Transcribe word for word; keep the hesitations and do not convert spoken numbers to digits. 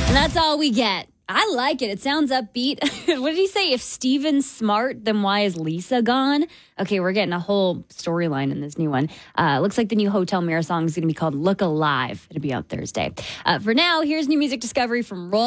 And that's all we get. I like it. It sounds upbeat. What did he say? If Steven's smart, then why is Lisa gone? Okay, we're getting a whole storyline in this new one. Uh, looks like the new Hotel Mirror song is going to be called Look Alive. It'll be out Thursday. Uh, for now, here's new music discovery from Roll.